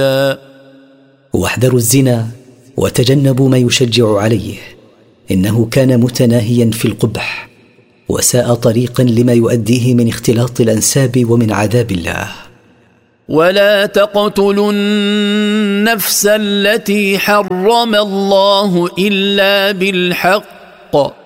واحذروا الزنا وتجنبوا ما يشجع عليه، إنه كان متناهيا في القبح وساء طريقا لما يؤديه من اختلاط الأنساب ومن عذاب الله. ولا تقتلوا النفس التي حرم الله إلا بالحق